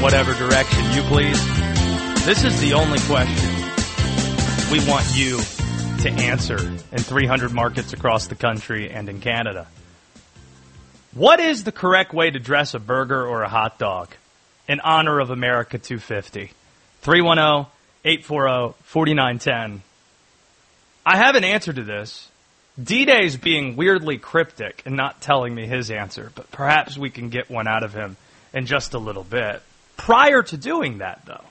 whatever direction you please. This is the only question we want you to answer in 300 markets across the country and in Canada. What is the correct way to dress a burger or a hot dog in honor of America 250? 310-840-4910. I have an answer to this. D-Day's being weirdly cryptic and not telling me his answer, but perhaps we can get one out of him in just a little bit. Prior to doing that, though,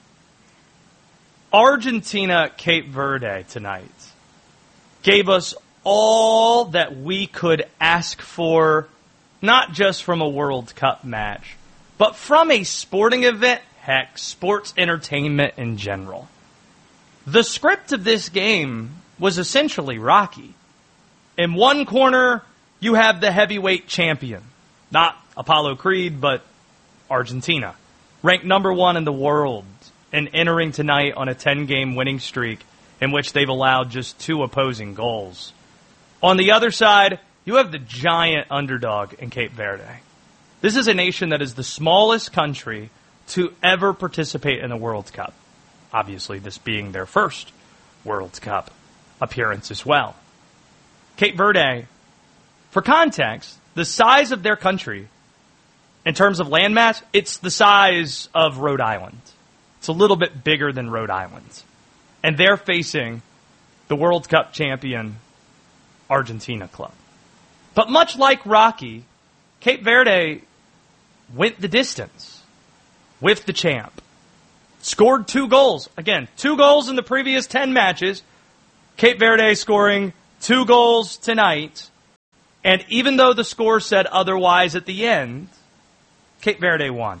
Argentina, Cape Verde tonight gave us all that we could ask for, not just from a World Cup match, but from a sporting event, heck, sports entertainment in general. The script of this game was essentially Rocky. In one corner, you have the heavyweight champion. Not Apollo Creed, but Argentina. Ranked number 1 in the world and entering tonight on a 10-game winning streak in which they've allowed just 2 opposing goals. On the other side, you have the giant underdog in Cape Verde. This is a nation that is the smallest country to ever participate in a World Cup. Obviously, this being their first World Cup appearance as well. Cape Verde, for context, the size of their country, in terms of landmass, it's the size of Rhode Island. It's a little bit bigger than Rhode Island. And they're facing the World Cup champion Argentina club. But much like Rocky, Cape Verde went the distance with the champ. Scored 2 goals. Again, 2 goals in the previous 10 matches. Cape Verde scoring 2 goals tonight. And even though the score said otherwise at the end, Cape Verde won.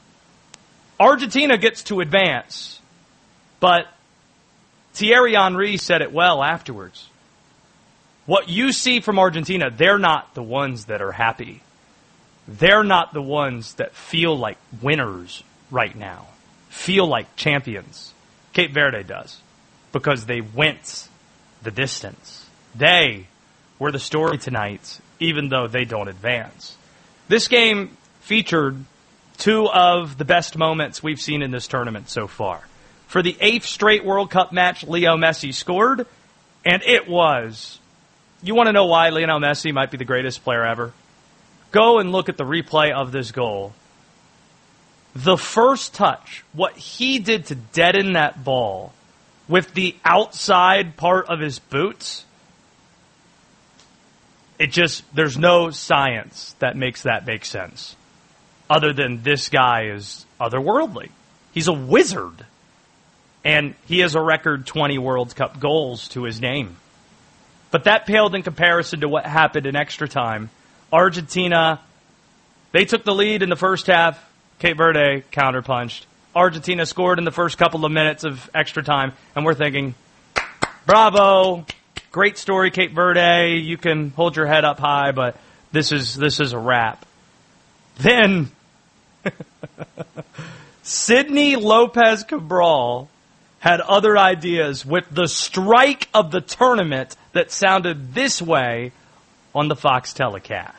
Argentina gets to advance, but Thierry Henry said it well afterwards. What you see from Argentina, they're not the ones that are happy. They're not the ones that feel like winners right now, feel like champions. Cape Verde does, because they went the distance. They were the story tonight, even though they don't advance. This game featured 2 of the best moments we've seen in this tournament so far. For the 8th straight World Cup match, Leo Messi scored, and it was... You want to know why Lionel Messi might be the greatest player ever? Go and look at the replay of this goal. The first touch, what he did to deaden that ball with the outside part of his boots, there's no science that makes that make sense. Other than this guy is otherworldly. He's a wizard. And he has a record 20 World Cup goals to his name. But that paled in comparison to what happened in extra time. Argentina, they took the lead in the first half. Cape Verde counterpunched. Argentina scored in the first couple of minutes of extra time. And we're thinking, bravo, great story, Cape Verde. You can hold your head up high, but this is a wrap. Then, Sidney Lopez Cabral had other ideas with the strike of the tournament that sounded this way on the Fox telecast.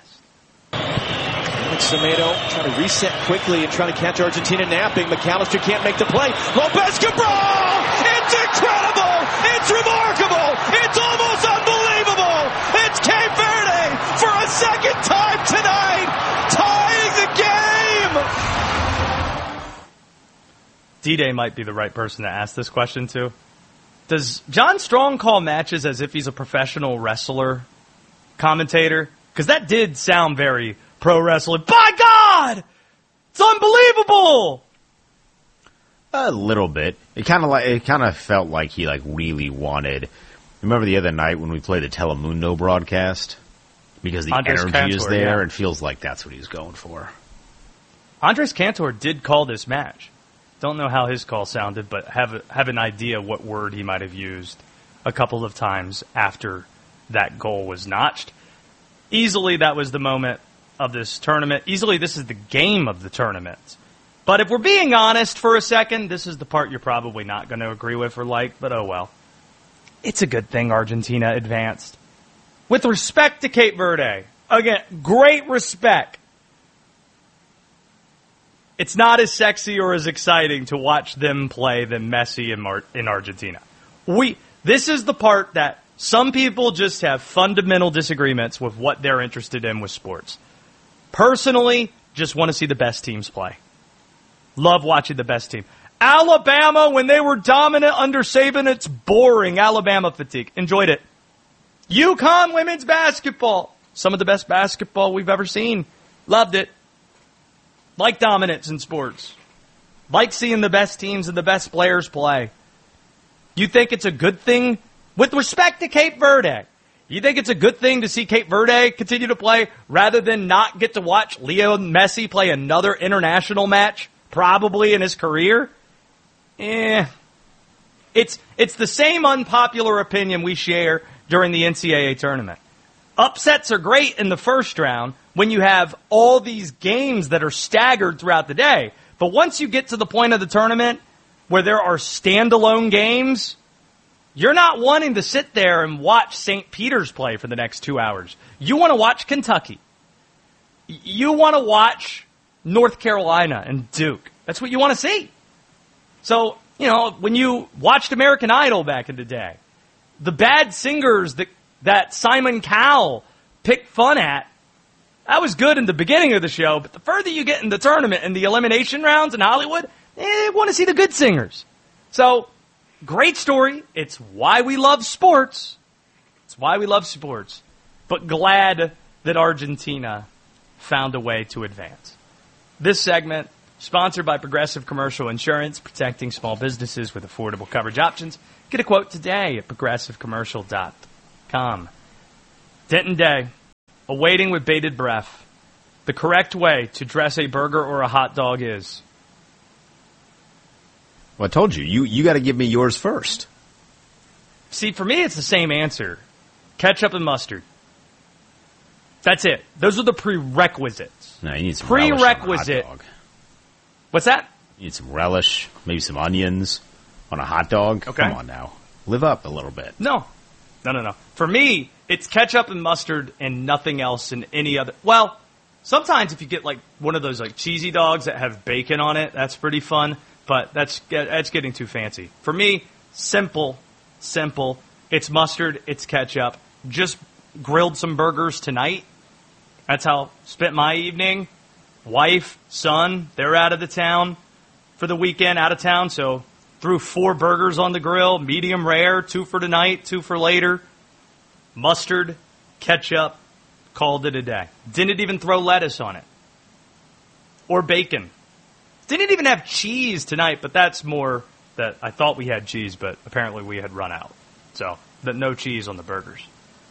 Semedo trying to reset quickly and trying to catch Argentina napping. McAllister can't make the play. Lopez Cabral! It's incredible! It's remarkable! It's almost unbelievable! It's Cape Verde for a second time tonight, tying the game! D-Day might be the right person to ask this question to. Does John Strong call matches as if he's a professional wrestler commentator? Because that did sound very pro wrestling. By God! It's unbelievable! A little bit. It kind of felt like he really wanted. Remember the other night when we played the Telemundo broadcast? Because the Andres energy Cantor, is there. yeah. It feels like that's what he's going for. Andres Cantor did call this match. Don't know how his call sounded, but have an idea what word he might have used a couple of times after that goal was notched. Easily, that was the moment of this tournament. Easily, this is the game of the tournament. But if we're being honest for a second, this is the part you're probably not going to agree with or like, but oh well. It's a good thing Argentina advanced. With respect to Cape Verde, again, great respect. it's not as sexy or as exciting to watch them play than Messi in Argentina. This is the part that some people just have fundamental disagreements with what they're interested in with sports. Personally, just want to see the best teams play. Love watching the best team. Alabama, when they were dominant under Saban, it's boring. Alabama fatigue. Enjoyed it. UConn women's basketball. Some of the best basketball we've ever seen. Loved it. Like dominance in sports. Like seeing the best teams and the best players play. You think it's a good thing? With respect to Cape Verde, you think it's a good thing to see Cape Verde continue to play rather than not get to watch Leo Messi play another international match, probably in his career? It's the same unpopular opinion we share during the NCAA tournament. Upsets are great in the first round when you have all these games that are staggered throughout the day. But once you get to the point of the tournament where there are standalone games, you're not wanting to sit there and watch St. Peter's play for the next 2 hours. You want to watch Kentucky. You want to watch North Carolina and Duke. That's what you want to see. So, when you watched American Idol back in the day, the bad singers that Simon Cowell picked fun at, that was good in the beginning of the show, but the further you get in the tournament and the elimination rounds in Hollywood, they want to see the good singers. So, great story. It's why we love sports. It's why we love sports. But glad that Argentina found a way to advance. This segment, sponsored by Progressive Commercial Insurance, protecting small businesses with affordable coverage options. Get a quote today at progressivecommercial.com. Denton Day, awaiting with bated breath. The correct way to dress a burger or a hot dog is... Well, I told you. You got to give me yours first. See, for me, it's the same answer. Ketchup and mustard. That's it. Those are the prerequisites. No, you need some relish on a hot dog. What's that? You need some relish, maybe some onions on a hot dog. Okay. Come on now. Live up a little bit. No. For me, it's ketchup and mustard and nothing else in any other... Well, sometimes if you get like one of those like cheesy dogs that have bacon on it, that's pretty fun. But that's getting too fancy. For me, simple. It's mustard, it's ketchup. Just grilled some burgers tonight. That's how I spent my evening. Wife, son, they're out of the town for the weekend, out of town. So threw 4 burgers on the grill, medium rare, 2 for tonight, 2 for later. Mustard, ketchup, called it a day. Didn't even throw lettuce on it. Or bacon. Didn't even have cheese tonight, but that's more that I thought we had cheese, but apparently we had run out. So, no cheese on the burgers.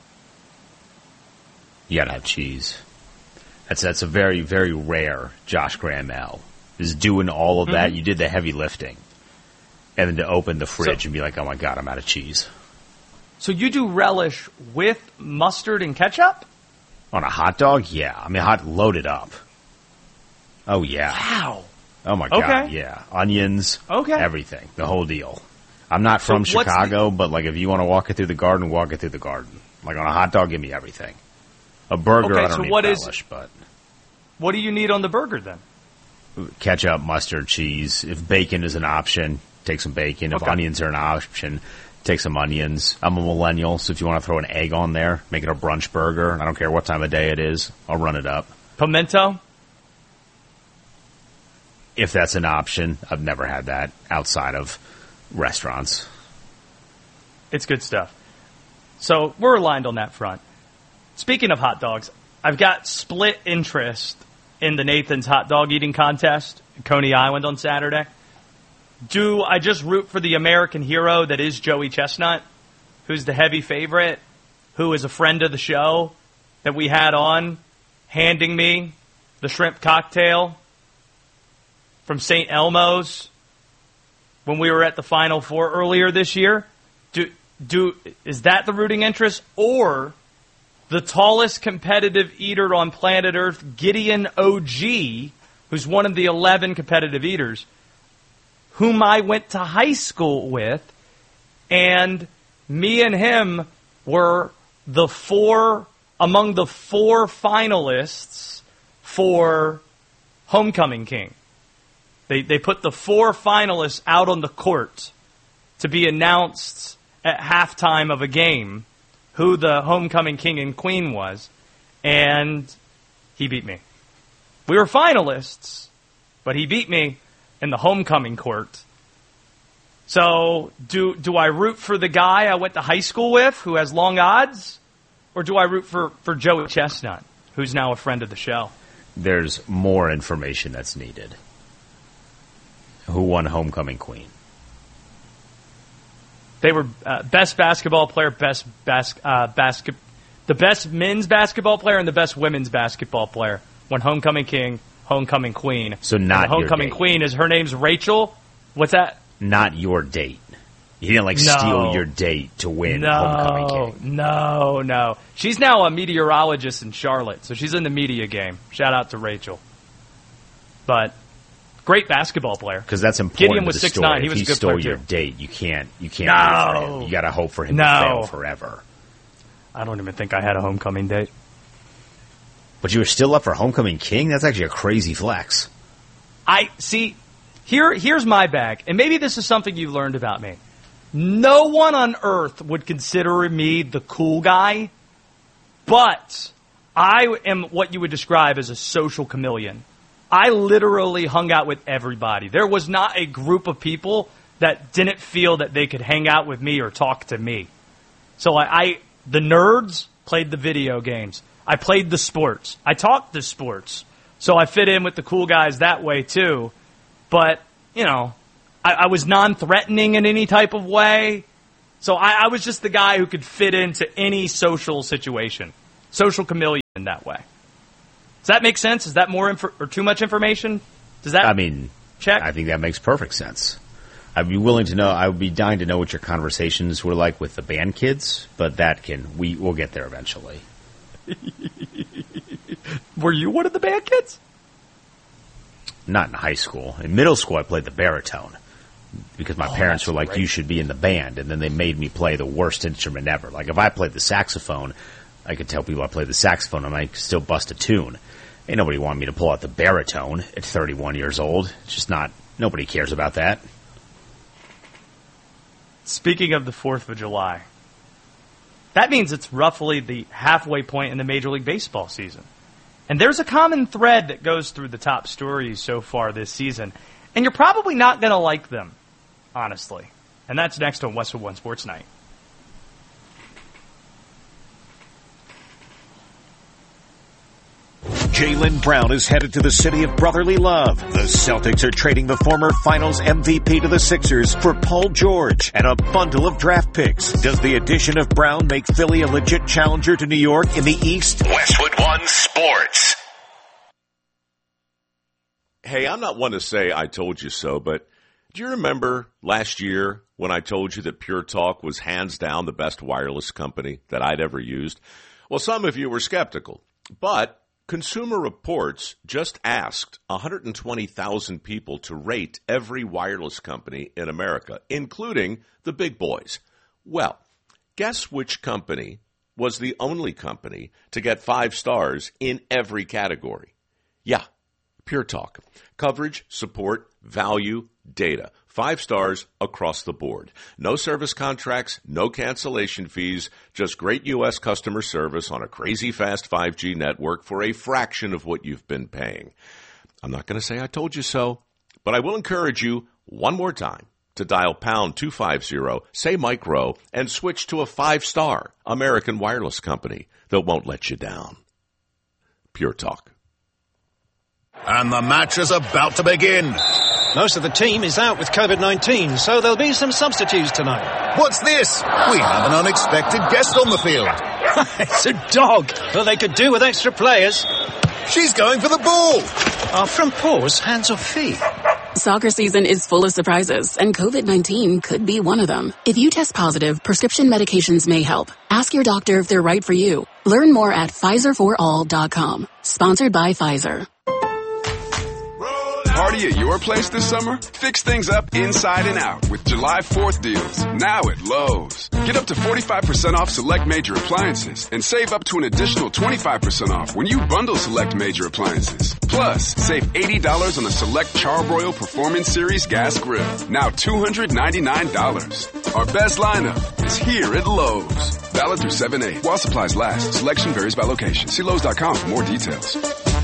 You gotta have cheese. That's a very, very rare Josh Gramel. Is doing all of that. You did the heavy lifting. And then to open the fridge and be like, oh my God, I'm out of cheese. So you do relish with mustard and ketchup? On a hot dog? Yeah. I mean, loaded up. Oh, yeah. Wow. Oh, my God, yeah. Onions, everything, the whole deal. I'm not from Chicago, but, like, if you want to walk it through the garden, walk it through the garden. Like, on a hot dog, give me everything. A burger, I don't need relish, but... What do you need on the burger, then? Ketchup, mustard, cheese. If bacon is an option, take some bacon. If onions are an option, take some onions. I'm a millennial, so if you want to throw an egg on there, make it a brunch burger. I don't care what time of day it is. I'll run it up. Pimento? If that's an option. I've never had that outside of restaurants. It's good stuff. So we're aligned on that front. Speaking of hot dogs, I've got split interest in the Nathan's hot dog eating contest in Coney Island on Saturday. Do I just root for the American hero that is Joey Chestnut, who's the heavy favorite, who is a friend of the show that we had on, handing me the shrimp cocktail from St. Elmo's when we were at the Final Four earlier this year? Is that the rooting interest? Or the tallest competitive eater on planet Earth, Gideon O.G., who's one of the 11 competitive eaters, whom I went to high school with, and me and him were among the 4 finalists for Homecoming King. They put the 4 finalists out on the court to be announced at halftime of a game who the homecoming king and queen was, and he beat me. We were finalists, but he beat me in the homecoming court. So do I root for the guy I went to high school with who has long odds, or do I root for Joey Chestnut, who's now a friend of the show? There's more information that's needed. Who won homecoming queen? They were best basketball player, the best men's basketball player, and the best women's basketball player. Won homecoming king, homecoming queen. So not and the homecoming your date. queen is her name's Rachel. What's that? Not your date. You didn't steal your date to win homecoming king. No. She's now a meteorologist in Charlotte, so she's in the media game. Shout out to Rachel. But great basketball player. Because that's important. Gideon was 6'9". He was a good player stole your too. date, you can't root for him. You got to hope for him to fail forever. I don't even think I had a homecoming date. But you were still up for homecoming king? That's actually a crazy flex. Here's my bag, and maybe this is something you've learned about me. No one on earth would consider me the cool guy, but I am what you would describe as a social chameleon. I literally hung out with everybody. There was not a group of people that didn't feel that they could hang out with me or talk to me. So the nerds played the video games. I played the sports. I talked the sports. So I fit in with the cool guys that way too. But, I was non-threatening in any type of way. So I was just the guy who could fit into any social situation. Social chameleon in that way. Does that make sense? Is that more or too much information? Does that check? I think that makes perfect sense. I'd be willing to know. I would be dying to know what your conversations were like with the band kids, but we'll get there eventually. Were you one of the band kids? Not in high school. In middle school, I played the baritone because my parents were like, "You should be in the band," and then they made me play the worst instrument ever. Like if I played the saxophone, I could tell people I played the saxophone and I could still bust a tune. Ain't nobody wanted me to pull out the baritone at 31 years old. It's just not. Nobody cares about that. Speaking of the 4th of July, that means it's roughly the halfway point in the Major League Baseball season. And there's a common thread that goes through the top stories so far this season. And you're probably not going to like them, honestly. And that's next on Westwood One Sports Night. Jaylen Brown is headed to the city of brotherly love. The Celtics are trading the former Finals MVP to the Sixers for Paul George and a bundle of draft picks. Does the addition of Brown make Philly a legit challenger to New York in the East? Westwood One Sports. Hey, I'm not one to say I told you so, but do you remember last year when I told you that Pure Talk was hands down the best wireless company that I'd ever used? Well, some of you were skeptical, but Consumer Reports just asked 120,000 people to rate every wireless company in America, including the big boys. Well, guess which company was the only company to get 5 stars in every category? Yeah, Pure Talk. Coverage, support, value, data. 5 stars across the board. No service contracts, no cancellation fees, just great U.S. customer service on a crazy fast 5G network for a fraction of what you've been paying. I'm not going to say I told you so, but I will encourage you one more time to dial pound 250, say Mike Rowe, and switch to a 5-star American wireless company that won't let you down. Pure Talk. And the match is about to begin. Most of the team is out with COVID-19, so there'll be some substitutes tonight. What's this? We have an unexpected guest on the field. It's a dog. Well, they could do with extra players. She's going for the ball. Our front paws, hands or feet. Soccer season is full of surprises, and COVID-19 could be one of them. If you test positive, prescription medications may help. Ask your doctor if they're right for you. Learn more at PfizerForAll.com. Sponsored by Pfizer. party at your place this summer? Fix things up inside and out with July 4th deals, now at Lowe's. Get up to 45% off select major appliances and save up to an additional 25% off when you bundle select major appliances. Plus, save $80 on a select Charbroil Performance Series gas grill, now $299. Our best lineup is here at Lowe's. Valid through 7/8. While supplies last, selection varies by location. See Lowe's.com for more details.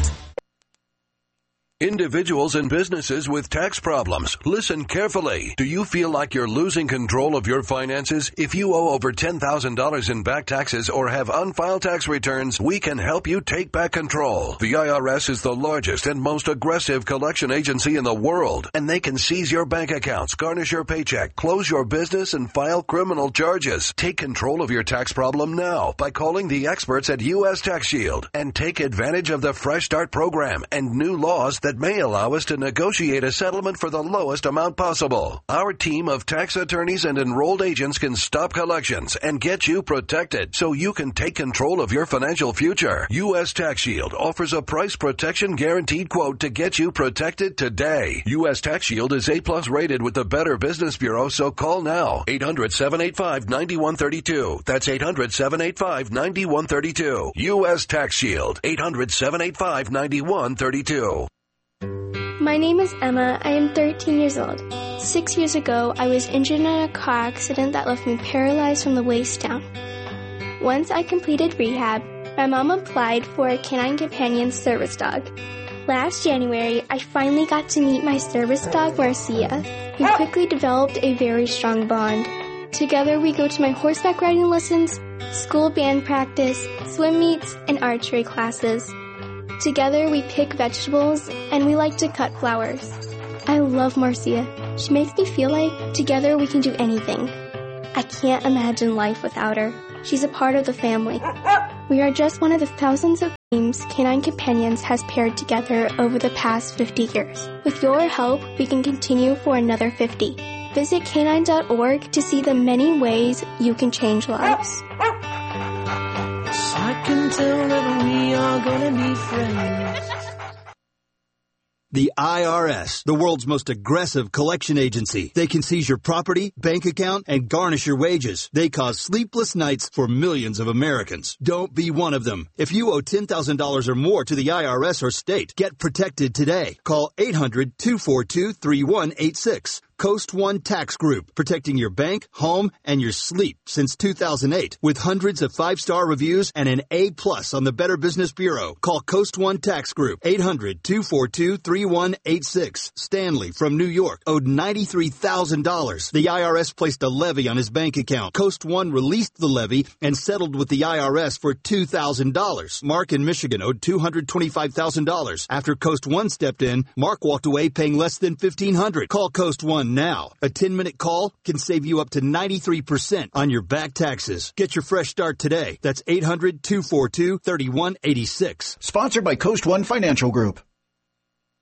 Individuals and businesses with tax problems, listen carefully. Do you feel like you're losing control of your finances? If you owe over $10,000 in back taxes or have unfiled tax returns, we can help you take back control. The IRS is the largest and most aggressive collection agency in the world, and they can seize your bank accounts, garnish your paycheck, close your business, and file criminal charges. Take control of your tax problem now by calling the experts at U.S. Tax Shield and take advantage of the Fresh Start program and new laws that may allow us to negotiate a settlement for the lowest amount possible. Our team of tax attorneys and enrolled agents can stop collections and get you protected so you can take control of your financial future. U.S. Tax Shield offers a price protection guaranteed quote to get you protected today. U.S. Tax Shield is A+ rated with the Better Business Bureau, so call now. 800-785-9132. That's 800-785-9132. U.S. Tax Shield. 800-785-9132. My name is Emma. I am 13 years old. 6 years ago, I was injured in a car accident that left me paralyzed from the waist down. Once I completed rehab, my mom applied for a Canine Companion service dog. Last January, I finally got to meet my service dog, Marcia. We quickly developed a very strong bond. Together, we go to my horseback riding lessons, school band practice, swim meets, and archery classes. Together, we pick vegetables, and we like to cut flowers. I love Marcia. She makes me feel like together we can do anything. I can't imagine life without her. She's a part of the family. We are just one of the thousands of teams Canine Companions has paired together over the past 50 years. With your help, we can continue for another 50. Visit canine.org to see the many ways you can change lives. I can tell that we are gonna be friends. The IRS, the world's most aggressive collection agency. They can seize your property, bank account, and garnish your wages. They cause sleepless nights for millions of Americans. Don't be one of them. If you owe $10,000 or more to the IRS or state, get protected today. Call 800-242-3186. Coast One Tax Group, protecting your bank, home, and your sleep since 2008. With hundreds of 5-star reviews and an A+ on the Better Business Bureau. Call Coast One Tax Group, 800-242-3186. Stanley from New York owed $93,000. The IRS placed a levy on his bank account. Coast One released the levy and settled with the IRS for $2,000. Mark in Michigan owed $225,000. After Coast One stepped in, Mark walked away paying less than $1,500. Call Coast One now. A 10-minute call can save you up to 93% on your back taxes. Get your fresh start today. That's 800-242-3186. Sponsored by Coast One Financial Group.